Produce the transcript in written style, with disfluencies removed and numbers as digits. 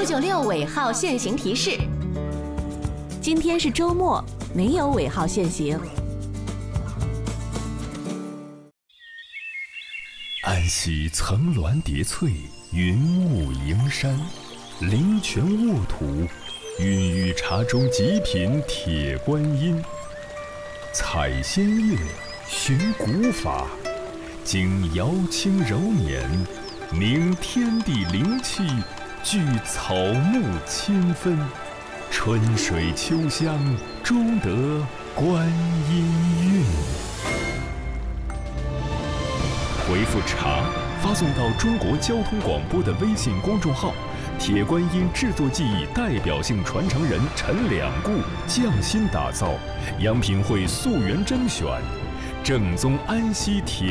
996尾号限行提示。今天是周末，没有尾号限行。 安溪层峦叠翠，云雾迎山，灵泉沃土，孕育茶中极品铁观音。采仙叶，寻古法，经瑶清柔捻，凝天地灵气，聚草木清芬，春水秋香，终得观音韵。回复“茶”发送到中国交通广播的微信公众号，铁观音制作技艺代表性传承人陈两固匠心打造，阳平会溯源甄选，正宗安溪铁